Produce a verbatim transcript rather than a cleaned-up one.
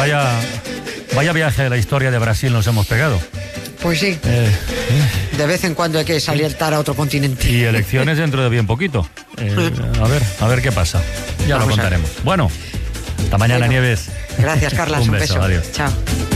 vaya, vaya viaje de la historia de Brasil nos hemos pegado. Pues sí. Eh, eh. De vez en cuando hay que saltar a otro continente. Y elecciones dentro de bien poquito. Eh, a ver, a ver qué pasa. Ya Vamos lo contaremos. Bueno, hasta mañana, bueno, Nieves. Gracias, Carlas. un, un beso. beso. Adiós. Chao.